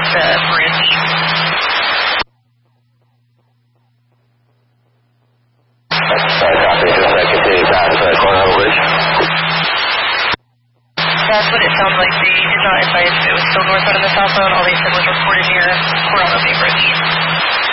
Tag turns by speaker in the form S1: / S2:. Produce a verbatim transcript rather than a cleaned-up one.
S1: the bridge.
S2: Sorry, copy. Just uh, continue past uh, Coronado Bridge.
S1: That's what it sounds like. They did not advise it was still northbound in the south zone. All they said was reported near Coronado Bay Bridge.